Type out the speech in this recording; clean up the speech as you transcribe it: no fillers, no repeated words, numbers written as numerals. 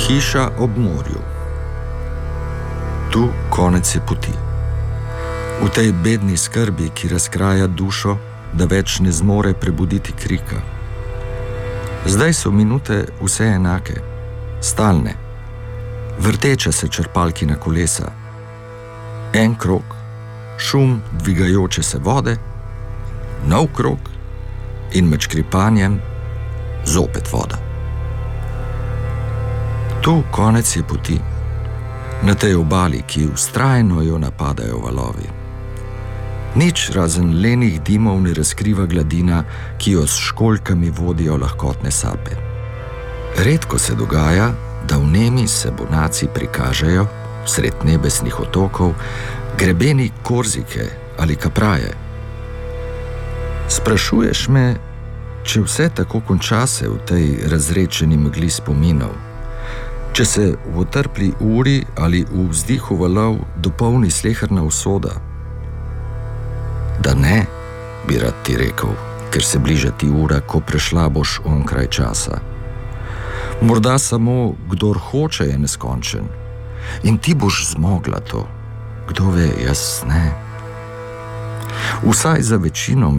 Hiša ob morju. Tu konec je poti. V tej bedni skrbi, ki razkraja dušo, da več ne zmore prebuditi krika. Zdaj so minute vse enake, stalne, vrteče se črpalkina kolesa. En krog, šum dvigajoče se vode, nov krog in med škripanjem zopet voda. Tu konec je poti, na tej obali, ki vztrajno jo napadajo valovi. Nič razen lenih dimov ne razkriva gladina, ki jo s školjkami vodijo lahkotne sape. Redko se dogaja, da v nemi se bonaci prikažejo, sred nebesnih otokov, grebeni Korzike ali Kapraje. Sprašuješ me, če vse tako konča se v tej razrečeni megli spominov, če se v otrpli uri ali v vzdihu valov dopolni sleherna usoda. Da ne, bi rad ti rekel, ker se bliža ti ura, ko prešla boš onkraj časa. Morda samo kdor hoče je neskončen in ti boš zmogla to, kdo ve, jaz ne. Vsaj za večino